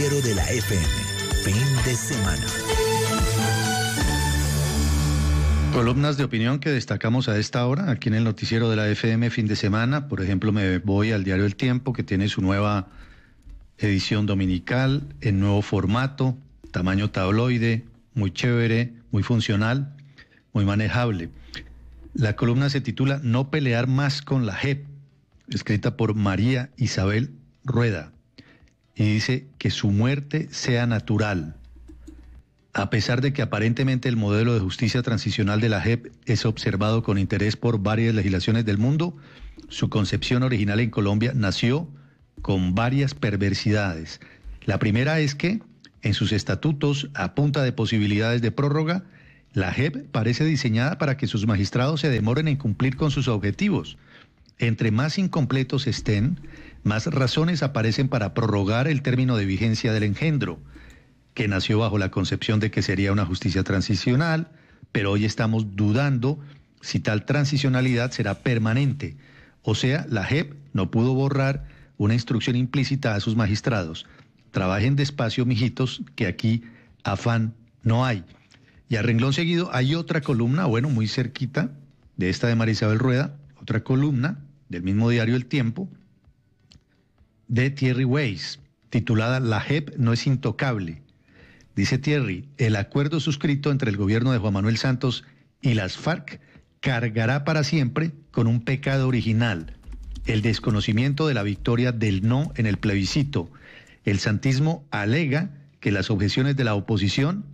noticiero de la FM. Fin de semana. Columnas de opinión que destacamos a esta hora, aquí en el noticiero de la FM fin de semana. Por ejemplo, me voy al diario El Tiempo, que tiene su nueva edición dominical, en nuevo formato, tamaño tabloide, muy chévere, muy funcional, muy manejable. La columna se titula No pelear más con la JEP, escrita por María Isabel Rueda, y dice que su muerte sea natural. A pesar de que aparentemente el modelo de justicia transicional de la JEP es observado con interés por varias legislaciones del mundo, su concepción original en Colombia nació con varias perversidades. La primera es que, en sus estatutos, a punta de posibilidades de prórroga, la JEP parece diseñada para que sus magistrados se demoren en cumplir con sus objetivos. Entre más incompletos estén, más razones aparecen para prorrogar el término de vigencia del engendro, que nació bajo la concepción de que sería una justicia transicional, pero hoy estamos dudando si tal transicionalidad será permanente. O sea, la JEP no pudo borrar una instrucción implícita a sus magistrados. Trabajen despacio, mijitos, que aquí afán no hay. Y a renglón seguido hay otra columna, bueno, muy cerquita de esta de María Isabel Rueda, otra columna del mismo diario El Tiempo, de Thierry Weiss, titulada La JEP no es intocable. Dice Thierry, el acuerdo suscrito entre el gobierno de Juan Manuel Santos y las FARC cargará para siempre con un pecado original, el desconocimiento de la victoria del no en el plebiscito. El santismo alega que las objeciones de la oposición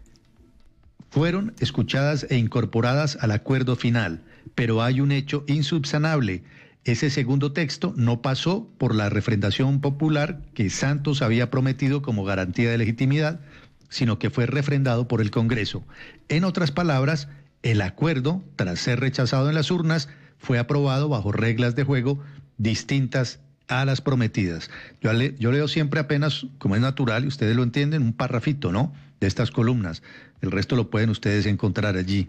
fueron escuchadas e incorporadas al acuerdo final, pero hay un hecho insubsanable. Ese segundo texto no pasó por la refrendación popular que Santos había prometido como garantía de legitimidad, sino que fue refrendado por el Congreso. En otras palabras, el acuerdo, tras ser rechazado en las urnas, fue aprobado bajo reglas de juego distintas a las prometidas. Yo leo siempre apenas, como es natural, y ustedes lo entienden, un parrafito, ¿no?, de estas columnas. El resto lo pueden ustedes encontrar allí,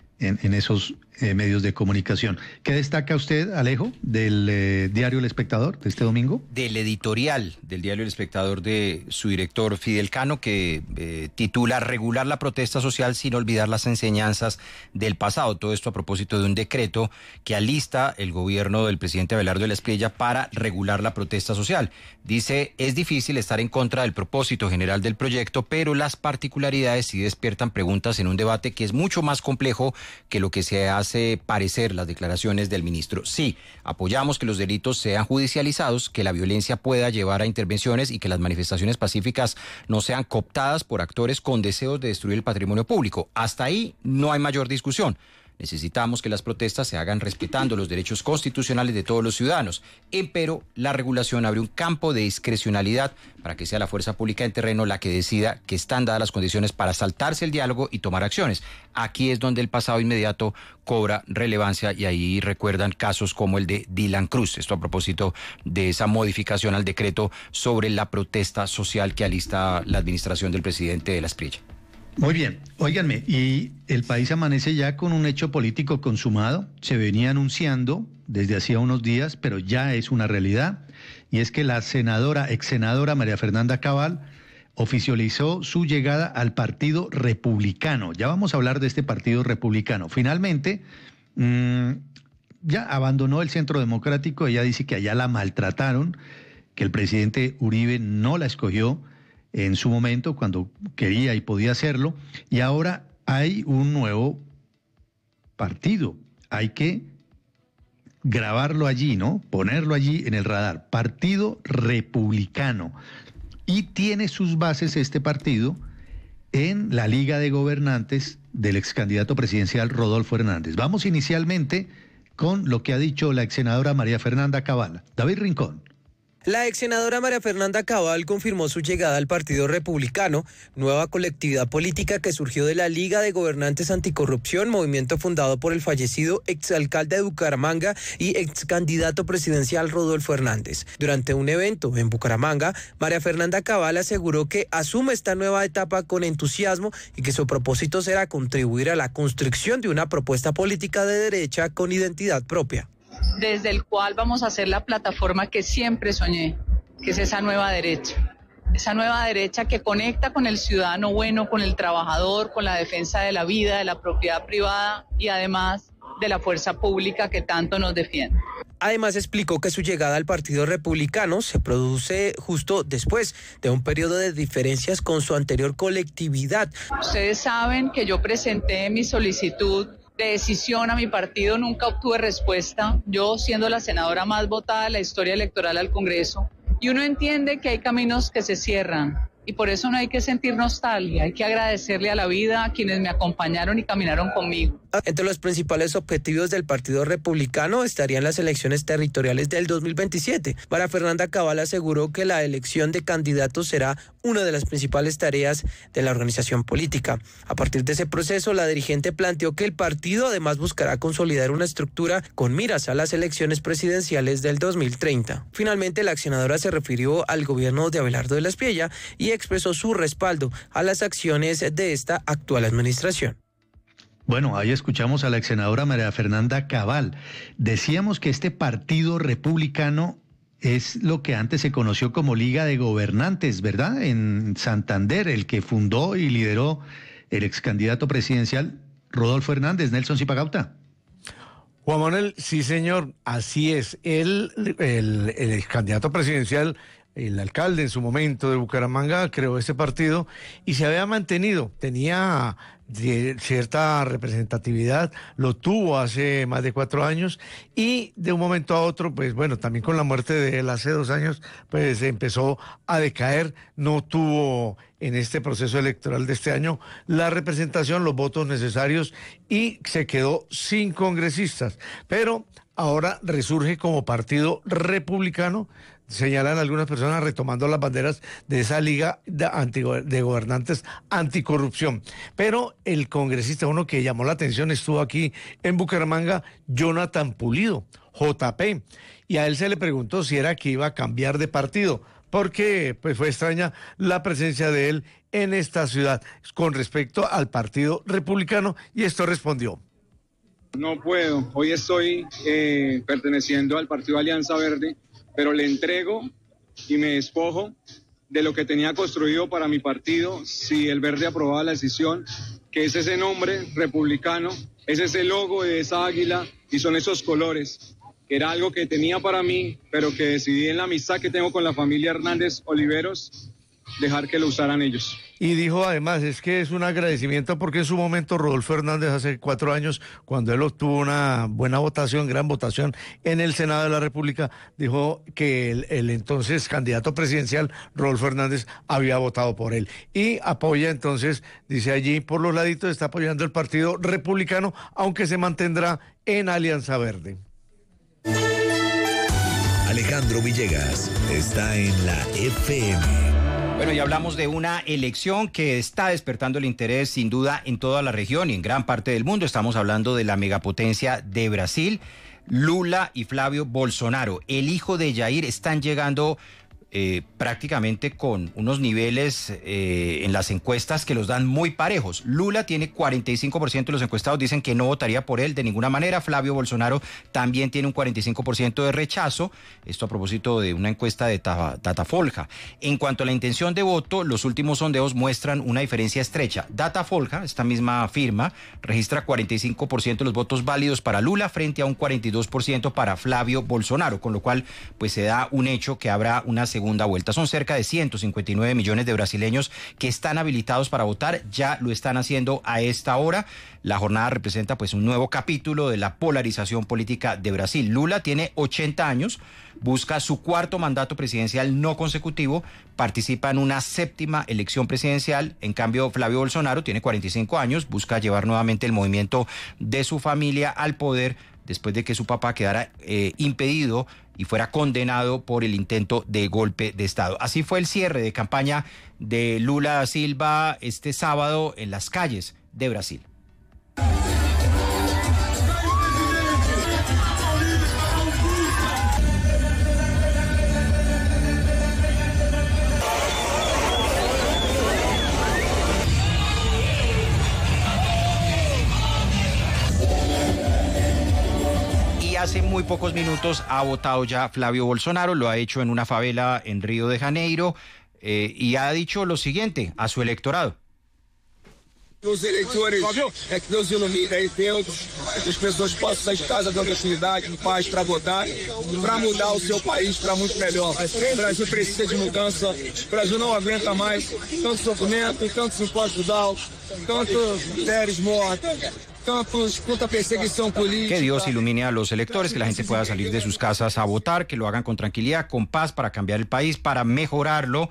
en esos medios de comunicación. ¿Qué destaca usted, Alejo, del diario El Espectador de este domingo? Del editorial del diario El Espectador de su director Fidel Cano, que titula Regular la protesta social sin olvidar las enseñanzas del pasado. Todo esto a propósito de un decreto que alista el gobierno del presidente Abelardo de la Espriella para regular la protesta social. Dice, es difícil estar en contra del propósito general del proyecto, pero las particularidades sí despiertan preguntas en un debate que es mucho más complejo que lo que se hace parecer las declaraciones del ministro. Sí, apoyamos que los delitos sean judicializados, que la violencia pueda llevar a intervenciones y que las manifestaciones pacíficas no sean cooptadas por actores con deseos de destruir el patrimonio público. Hasta ahí no hay mayor discusión. Necesitamos que las protestas se hagan respetando los derechos constitucionales de todos los ciudadanos. Empero, la regulación abre un campo de discrecionalidad para que sea la fuerza pública en terreno la que decida que están dadas las condiciones para saltarse el diálogo y tomar acciones. Aquí es donde el pasado inmediato cobra relevancia y ahí recuerdan casos como el de Dylan Cruz. Esto a propósito de esa modificación al decreto sobre la protesta social que alista la administración del presidente de la Espriella. Muy bien, óiganme, y el país amanece ya con un hecho político consumado, se venía anunciando desde hacía unos días, pero ya es una realidad, y es que la ex senadora María Fernanda Cabal oficializó su llegada al Partido Republicano. Ya vamos a hablar de este Partido Republicano. Finalmente, ya abandonó el Centro Democrático, ella dice que allá la maltrataron, que el presidente Uribe no la escogió en su momento, cuando quería y podía hacerlo, y ahora hay un nuevo partido. Hay que grabarlo allí, ¿no? Ponerlo allí en el radar. Partido Republicano. Y tiene sus bases este partido en la Liga de Gobernantes del ex candidato presidencial Rodolfo Hernández. Vamos inicialmente con lo que ha dicho la ex senadora María Fernanda Cabal. David Rincón. La ex senadora María Fernanda Cabal confirmó su llegada al Partido Republicano, nueva colectividad política que surgió de la Liga de Gobernantes Anticorrupción, movimiento fundado por el fallecido exalcalde de Bucaramanga y ex candidato presidencial Rodolfo Hernández. Durante un evento en Bucaramanga, María Fernanda Cabal aseguró que asume esta nueva etapa con entusiasmo y que su propósito será contribuir a la construcción de una propuesta política de derecha con identidad propia. Desde el cual vamos a hacer la plataforma que siempre soñé, que es esa nueva derecha, esa nueva derecha que conecta con el ciudadano bueno, con el trabajador, con la defensa de la vida, de la propiedad privada y además de la fuerza pública que tanto nos defiende. Además explicó que su llegada al Partido Republicano se produce justo después de un periodo de diferencias con su anterior colectividad. Ustedes saben que yo presenté mi solicitud de decisión a mi partido, nunca obtuve respuesta, yo siendo la senadora más votada de la historia electoral al Congreso, y uno entiende que hay caminos que se cierran. Y por eso no hay que sentir nostalgia, hay que agradecerle a la vida a quienes me acompañaron y caminaron conmigo. Entre los principales objetivos del Partido Republicano estarían las elecciones territoriales del 2027. María Fernanda Cabal aseguró que la elección de candidatos será una de las principales tareas de la organización política. A partir de ese proceso, la dirigente planteó que el partido además buscará consolidar una estructura con miras a las elecciones presidenciales del 2030. Finalmente, la accionadora se refirió al gobierno de Abelardo de la Espriella y expresó su respaldo a las acciones de esta actual administración. Bueno, ahí escuchamos a la ex senadora María Fernanda Cabal. Decíamos que este partido republicano es lo que antes se conoció como Liga de Gobernantes, ¿verdad? En Santander, el que fundó y lideró el ex candidato presidencial Rodolfo Hernández. Nelson Zipagauta. Juan Manuel, sí señor, así es. El ex candidato presidencial, el alcalde en su momento de Bucaramanga, creó ese partido y se había mantenido, tenía cierta representatividad, lo tuvo hace más de 4 años y de un momento a otro, pues bueno, también con la muerte de él hace 2 años, pues empezó a decaer, no tuvo en este proceso electoral de este año la representación, los votos necesarios y se quedó sin congresistas, pero ahora resurge como partido republicano. Señalan algunas personas retomando las banderas de esa liga de gobernantes anticorrupción. Pero el congresista, uno que llamó la atención, estuvo aquí en Bucaramanga, Jonathan Pulido, JP, y a él se le preguntó si era que iba a cambiar de partido, porque pues fue extraña la presencia de él en esta ciudad con respecto al Partido Republicano, y esto respondió. No puedo, hoy estoy perteneciendo al Partido Alianza Verde, pero le entrego y me despojo de lo que tenía construido para mi partido si el Verde aprobaba la decisión, que es ese nombre republicano, es ese logo de esa águila y son esos colores, que era algo que tenía para mí, pero que decidí en la amistad que tengo con la familia Hernández Oliveros, dejar que lo usaran ellos. Y dijo además, es que es un agradecimiento porque en su momento Rodolfo Hernández hace 4 años, cuando él obtuvo una buena votación, gran votación en el Senado de la República, dijo que el entonces candidato presidencial, Rodolfo Hernández, había votado por él. Y apoya entonces, dice allí, por los laditos, está apoyando el Partido Republicano, aunque se mantendrá en Alianza Verde. Alejandro Villegas está en la FM. Bueno, y hablamos de una elección que está despertando el interés sin duda en toda la región y en gran parte del mundo. Estamos hablando de la megapotencia de Brasil. Lula y Flavio Bolsonaro, el hijo de Jair, están llegando prácticamente con unos niveles en las encuestas que los dan muy parejos. Lula tiene 45% de los encuestados, dicen que no votaría por él de ninguna manera. Flavio Bolsonaro también tiene un 45% de rechazo. Esto a propósito de una encuesta de Datafolha. En cuanto a la intención de voto, los últimos sondeos muestran una diferencia estrecha. Datafolha, esta misma firma, registra 45% de los votos válidos para Lula frente a un 42% para Flavio Bolsonaro, con lo cual pues se da un hecho que habrá una segunda vuelta. Son cerca de 159 millones de brasileños que están habilitados para votar, ya lo están haciendo a esta hora. La jornada representa pues un nuevo capítulo de la polarización política de Brasil. Lula tiene 80 años, busca su 4º mandato presidencial no consecutivo, participa en una 7ª elección presidencial. En cambio, Flavio Bolsonaro tiene 45 años, busca llevar nuevamente el movimiento de su familia al poder después de que su papá quedara impedido y fuera condenado por el intento de golpe de Estado. Así fue el cierre de campaña de Lula da Silva este sábado en las calles de Brasil. Hace muy pocos minutos ha votado ya Flavio Bolsonaro, lo ha hecho en una favela en Río de Janeiro. y ha dicho lo siguiente a su electorado. Os eleitores é que Deus ilumine aí Deus, que as pessoas possam sair de casa com tranquilidade, em paz, para votar, para mudar o seu país para muito melhor. O Brasil precisa de mudança, o Brasil não aguenta mais tanto sofrimento, tantos impostos altos, tantos mulheres mortas. Tanta perseguición política. Que Dios ilumine a los electores, que la gente pueda salir de sus casas a votar, que lo hagan con tranquilidad, con paz, para cambiar el país, para mejorarlo.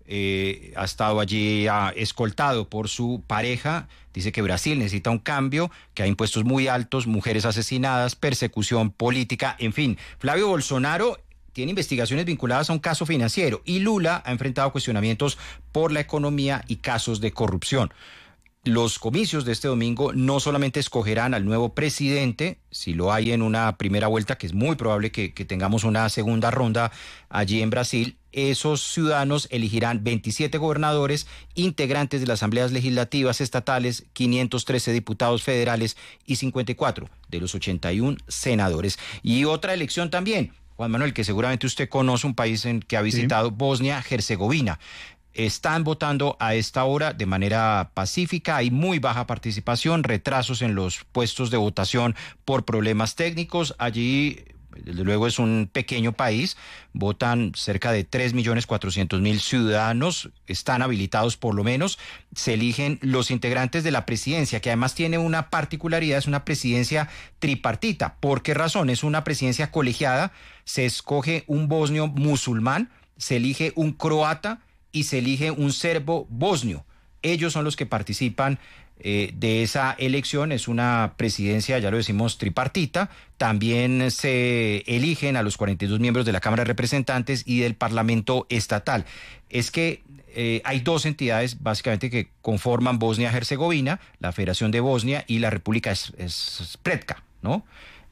Ha estado allí escoltado por su pareja. Dice que Brasil necesita un cambio, que hay impuestos muy altos, mujeres asesinadas, persecución política, en fin. Flavio Bolsonaro tiene investigaciones vinculadas a un caso financiero y Lula ha enfrentado cuestionamientos por la economía y casos de corrupción. Los comicios de este domingo no solamente escogerán al nuevo presidente, si lo hay en una primera vuelta, que es muy probable que tengamos una segunda ronda allí en Brasil. Esos ciudadanos elegirán 27 gobernadores, integrantes de las asambleas legislativas estatales, 513 diputados federales y 54 de los 81 senadores. Y otra elección también, Juan Manuel, que seguramente usted conoce, un país que ha visitado, sí. Bosnia-Herzegovina. Están votando a esta hora de manera pacífica, hay muy baja participación, retrasos en los puestos de votación por problemas técnicos. Allí, desde luego, es un pequeño país, votan cerca de 3.400.000 ciudadanos, están habilitados por lo menos, se eligen los integrantes de la presidencia, que además tiene una particularidad, es una presidencia tripartita. ¿Por qué razón? Es una presidencia colegiada, se escoge un bosnio musulmán, se elige un croata y se elige un serbo bosnio. Ellos son los que participan de esa elección. Es una presidencia, ya lo decimos, tripartita. También se eligen a los 42 miembros de la Cámara de Representantes y del Parlamento Estatal. Es que hay dos entidades básicamente que conforman Bosnia-Herzegovina, la Federación de Bosnia y la República Srpska, ¿no?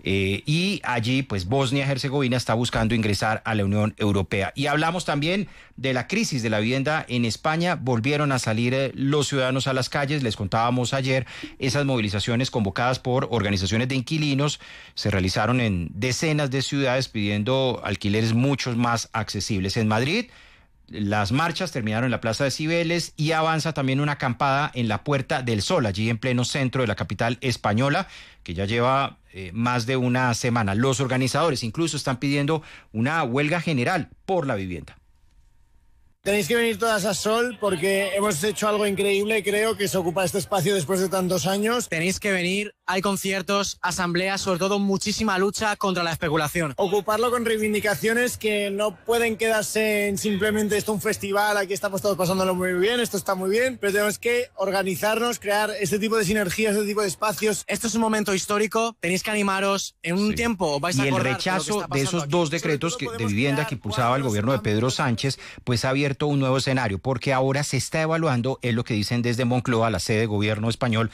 Y allí, pues, Bosnia-Herzegovina está buscando ingresar a la Unión Europea. Y hablamos también de la crisis de la vivienda en España. Volvieron a salir los ciudadanos a las calles. Les contábamos ayer, esas movilizaciones convocadas por organizaciones de inquilinos se realizaron en decenas de ciudades pidiendo alquileres mucho más accesibles. En Madrid, las marchas terminaron en la Plaza de Cibeles y avanza también una acampada en la Puerta del Sol, allí en pleno centro de la capital española, que ya lleva más de una semana. Los organizadores incluso están pidiendo una huelga general por la vivienda. Tenéis que venir todas a Sol porque hemos hecho algo increíble, creo, que es ocupar este espacio después de tantos años. Tenéis que venir, hay conciertos, asambleas, sobre todo muchísima lucha contra la especulación. Ocuparlo con reivindicaciones que no pueden quedarse en simplemente esto un festival, aquí estamos todos pasándolo muy bien, esto está muy bien, pero tenemos que organizarnos, crear este tipo de sinergias, este tipo de espacios. Esto es un momento histórico, tenéis que animaros, en un tiempo vais a acordar. Y el rechazo de esos dos decretos de vivienda que impulsaba el gobierno de Pedro Sánchez, pues ha abierto un nuevo escenario, porque ahora se está evaluando, es lo que dicen desde Moncloa, la sede de gobierno español,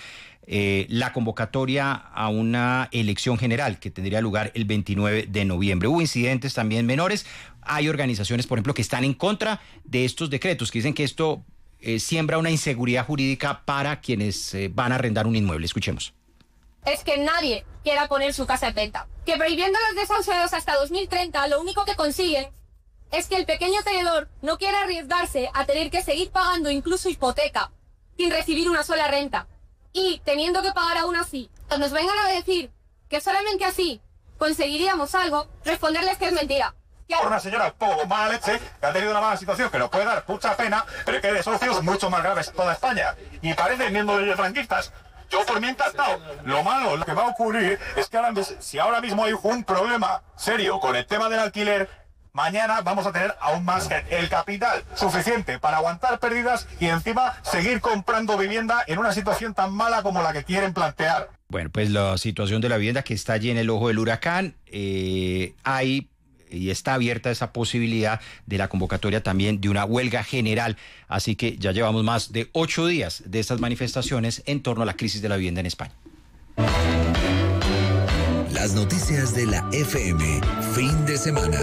la convocatoria a una elección general que tendría lugar el 29 de noviembre. Hubo incidentes también menores. Hay organizaciones, por ejemplo, que están en contra de estos decretos, que dicen que esto siembra una inseguridad jurídica para quienes van a arrendar un inmueble. Escuchemos. Es que nadie quiera poner su casa en venta. Que prohibiendo los desahucios hasta 2030, lo único que consiguen es que el pequeño tenedor no quiera arriesgarse a tener que seguir pagando incluso hipoteca sin recibir una sola renta. Y teniendo que pagar aún así, cuando nos vengan a decir que solamente así conseguiríamos algo, responderles que es mentira. Por una señora poco mala leche que ha tenido una mala situación que nos puede dar mucha pena, pero que hay desahucios mucho más graves en toda España. Y parecen miembros de franquistas. Yo por mí encantado. Lo malo, lo que va a ocurrir es que si ahora mismo hay un problema serio con el tema del alquiler, mañana vamos a tener aún más el capital suficiente para aguantar pérdidas y encima seguir comprando vivienda en una situación tan mala como la que quieren plantear. Bueno, pues la situación de la vivienda que está allí en el ojo del huracán, hay y está abierta esa posibilidad de la convocatoria también de una huelga general. Así que ya llevamos más de 8 días de estas manifestaciones en torno a la crisis de la vivienda en España. Las noticias de la FM, fin de semana.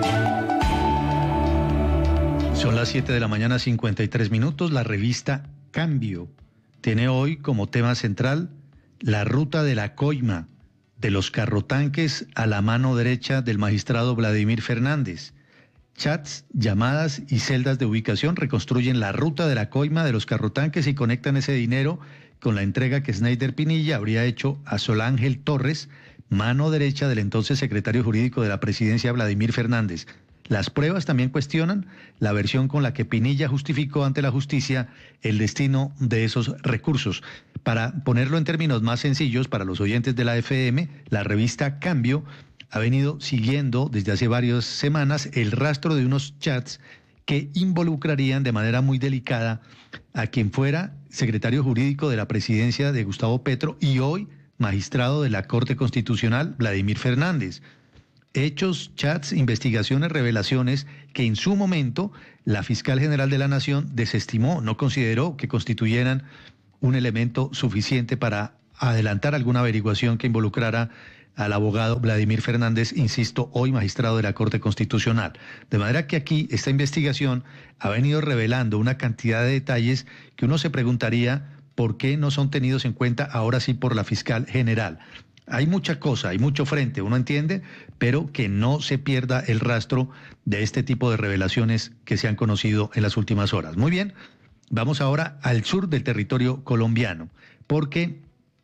Son las 7 de la mañana, 53 minutos. La revista Cambio tiene hoy como tema central la ruta de la coima, de los carrotanques a la mano derecha del magistrado Vladimir Fernández. chats, llamadas y celdas de ubicación reconstruyen la ruta de la coima de los carrotanques y conectan ese dinero con la entrega que Snyder Pinilla habría hecho a Sol Ángel Torres, mano derecha del entonces secretario jurídico de la presidencia Vladimir Fernández. Las pruebas también cuestionan la versión con la que Pinilla justificó ante la justicia el destino de esos recursos. Para ponerlo en términos más sencillos para los oyentes de la FM, la revista Cambio ha venido siguiendo desde hace varias semanas el rastro de unos chats que involucrarían de manera muy delicada a quien fuera secretario jurídico de la presidencia de Gustavo Petro y hoy magistrado de la Corte Constitucional, Vladimir Fernández. Hechos, chats, investigaciones, revelaciones que en su momento la fiscal general de la Nación desestimó, no consideró que constituyeran un elemento suficiente para adelantar alguna averiguación que involucrara al abogado Vladimir Fernández, insisto, hoy magistrado de la Corte Constitucional. De manera que aquí esta investigación ha venido revelando una cantidad de detalles que uno se preguntaría por qué no son tenidos en cuenta ahora sí por la fiscal general. Hay mucha cosa, hay mucho frente, uno entiende, pero que no se pierda el rastro de este tipo de revelaciones que se han conocido en las últimas horas. Muy bien, vamos ahora al sur del territorio colombiano, porque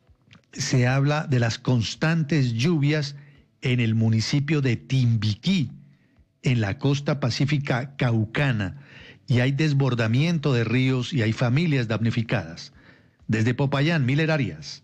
se habla de las constantes lluvias en el municipio de Timbiquí, en la costa pacífica caucana, y hay desbordamiento de ríos y hay familias damnificadas. Desde Popayán, Miller Arias.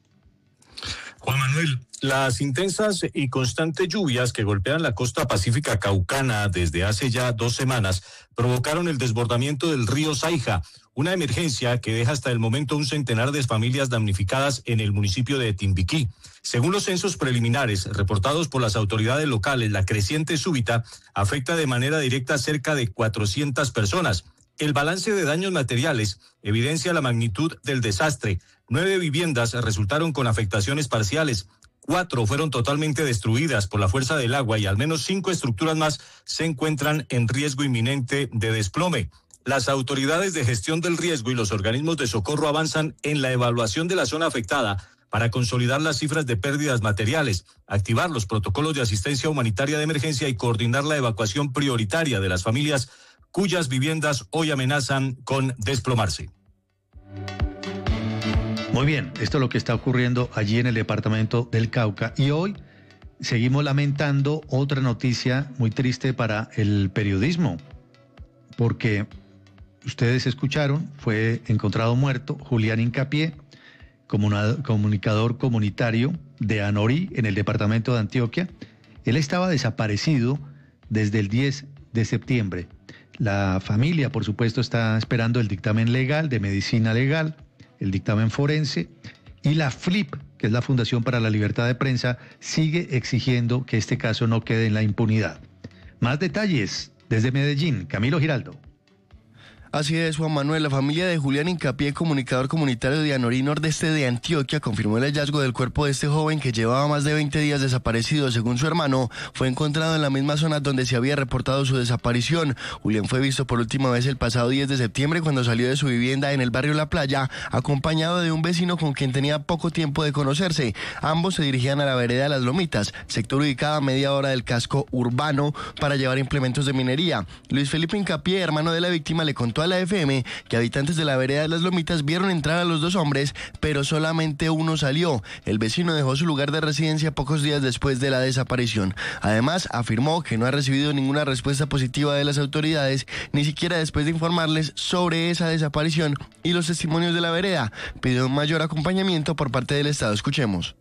Juan Manuel, las intensas y constantes lluvias que golpean la costa pacífica caucana desde hace ya 2 semanas provocaron el desbordamiento del río Saija, una emergencia que deja hasta el momento un centenar de familias damnificadas en el municipio de Timbiquí. Según los censos preliminares reportados por las autoridades locales, la creciente súbita afecta de manera directa a cerca de 400 personas. El balance de daños materiales evidencia la magnitud del desastre. 9 viviendas resultaron con afectaciones parciales. 4 fueron totalmente destruidas por la fuerza del agua y al menos 5 estructuras más se encuentran en riesgo inminente de desplome. Las autoridades de gestión del riesgo y los organismos de socorro avanzan en la evaluación de la zona afectada para consolidar las cifras de pérdidas materiales, activar los protocolos de asistencia humanitaria de emergencia y coordinar la evacuación prioritaria de las familias cuyas viviendas hoy amenazan con desplomarse. Muy bien, esto es lo que está ocurriendo allí en el departamento del Cauca. Y hoy seguimos lamentando otra noticia muy triste para el periodismo, porque ustedes escucharon, fue encontrado muerto Julián Hincapié, comunicador comunitario de Anorí, en el departamento de Antioquia. Él estaba desaparecido desde el 10 de septiembre. La familia, por supuesto, está esperando el dictamen legal, de medicina legal, el dictamen forense, y la FLIP, que es la Fundación para la Libertad de Prensa, sigue exigiendo que este caso no quede en la impunidad. Más detalles desde Medellín, Camilo Giraldo. Así es, Juan Manuel. La familia de Julián Hincapié, comunicador comunitario de Anorí, nordeste de Antioquia, confirmó el hallazgo del cuerpo de este joven que llevaba más de 20 días desaparecido. Según su hermano, fue encontrado en la misma zona donde se había reportado su desaparición. Julián fue visto por última vez el pasado 10 de septiembre cuando salió de su vivienda en el barrio La Playa, acompañado de un vecino con quien tenía poco tiempo de conocerse. Ambos se dirigían a la vereda de Las Lomitas, sector ubicado a media hora del casco urbano, para llevar implementos de minería. Luis Felipe Hincapié, hermano de la víctima, le contó a la FM que habitantes de la vereda de Las Lomitas vieron entrar a los 2 hombres, pero solamente uno salió. El vecino dejó su lugar de residencia pocos días después de la desaparición. Además, afirmó que no ha recibido ninguna respuesta positiva de las autoridades, ni siquiera después de informarles sobre esa desaparición y los testimonios de la vereda. Pidió un mayor acompañamiento por parte del Estado. Escuchemos.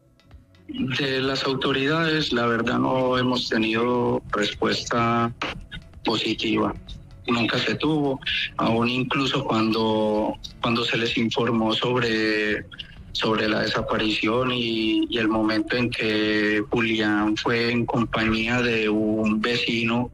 De las autoridades, la verdad, no hemos tenido respuesta positiva. Nunca se tuvo, aún incluso cuando se les informó sobre la desaparición y el momento en que Julián fue en compañía de un vecino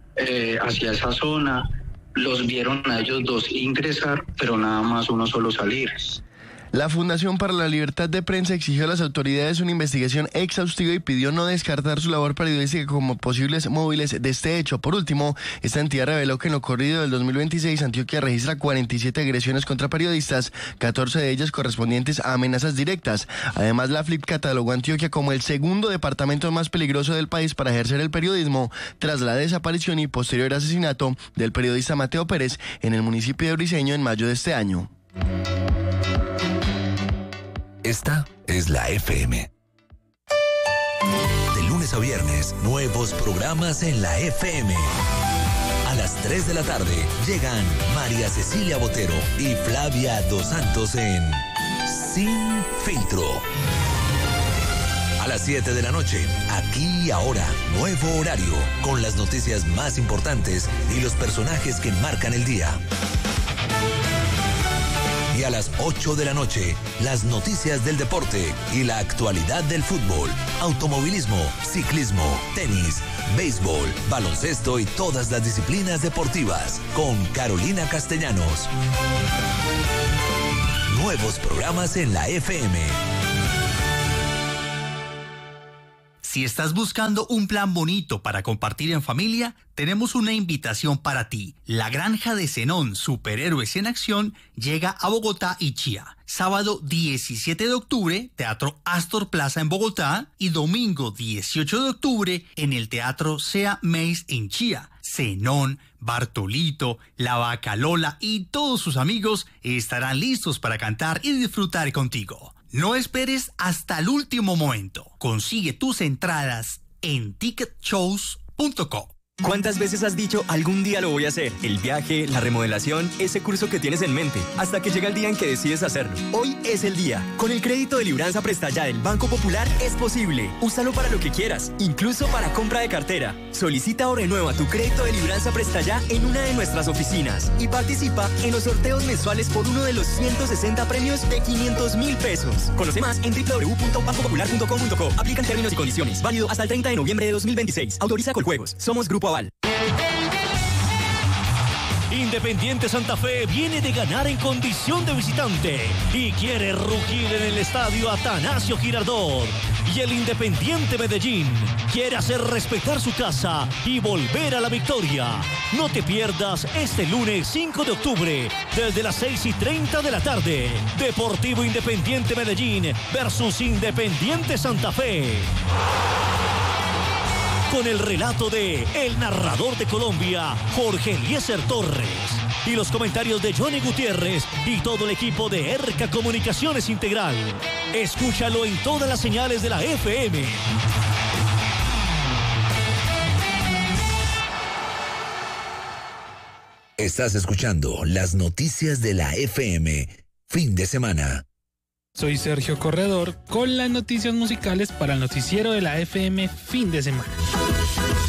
hacia esa zona, los vieron a ellos 2 ingresar, pero nada más uno solo salir. La Fundación para la Libertad de Prensa exigió a las autoridades una investigación exhaustiva y pidió no descartar su labor periodística como posibles móviles de este hecho. Por último, esta entidad reveló que en lo corrido del 2026 Antioquia registra 47 agresiones contra periodistas, 14 de ellas correspondientes a amenazas directas. Además, la FLIP catalogó a Antioquia como el segundo departamento más peligroso del país para ejercer el periodismo, tras la desaparición y posterior asesinato del periodista Mateo Pérez en el municipio de Briceño en mayo de este año. Esta es la FM. De lunes a viernes, nuevos programas en la FM. A las 3 de la tarde llegan María Cecilia Botero y Flavia Dos Santos en Sin Filtro. A las 7 de la noche, Aquí y Ahora, nuevo horario, con las noticias más importantes y los personajes que marcan el día. Y a las 8 de la noche, las noticias del deporte y la actualidad del fútbol, automovilismo, ciclismo, tenis, béisbol, baloncesto y todas las disciplinas deportivas, con Carolina Castellanos. Nuevos programas en la FM. Si estás buscando un plan bonito para compartir en familia, tenemos una invitación para ti. La Granja de Zenón, Superhéroes en Acción, llega a Bogotá y Chía. Sábado 17 de octubre, Teatro Astor Plaza en Bogotá, y domingo 18 de octubre en el Teatro Sea Meis en Chía. Zenón, Bartolito, La Vaca Lola y todos sus amigos estarán listos para cantar y disfrutar contigo. No esperes hasta el último momento. Consigue tus entradas en ticketshows.com. ¿Cuántas veces has dicho algún día lo voy a hacer? El viaje, la remodelación, ese curso que tienes en mente, hasta que llega el día en que decides hacerlo. Hoy es el día. Con el crédito de Libranza Presta Ya del Banco Popular es posible. Úsalo para lo que quieras, incluso para compra de cartera. Solicita o renueva tu crédito de Libranza Presta Ya en una de nuestras oficinas y participa en los sorteos mensuales por uno de los 160 premios de 500.000 pesos. Conoce más en www.bancopopular.com.co. Aplican términos y condiciones. Válido hasta el 30 de noviembre de 2026. Autoriza Coljuegos. Somos Grupo Aval. Independiente Santa Fe viene de ganar en condición de visitante y quiere rugir en el estadio Atanasio Girardot. Y el Independiente Medellín quiere hacer respetar su casa y volver a la victoria. No te pierdas este lunes 5 de octubre desde las 6:30 de la tarde. Deportivo Independiente Medellín versus Independiente Santa Fe. Con el relato de el narrador de Colombia, Jorge Eliezer Torres, y los comentarios de Johnny Gutiérrez y todo el equipo de ERCA Comunicaciones Integral. Escúchalo en todas las señales de la FM. Estás escuchando las noticias de la FM, fin de semana. Soy Sergio Corredor con las noticias musicales para el noticiero de la FM fin de semana.